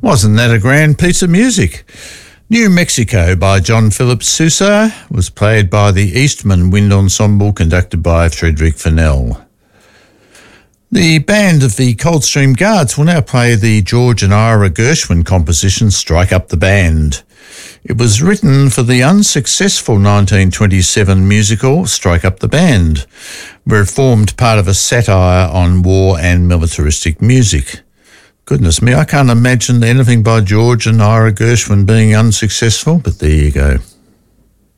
Wasn't that a grand piece of music? New Mexico by John Philip Sousa was played by the Eastman Wind Ensemble, conducted by Frederick Fennell. The band of the Coldstream Guards will now play the George and Ira Gershwin composition Strike Up the Band. It was written for the unsuccessful 1927 musical Strike Up the Band, where it formed part of a satire on war and militaristic music. Goodness me, I can't imagine anything by George and Ira Gershwin being unsuccessful, but there you go.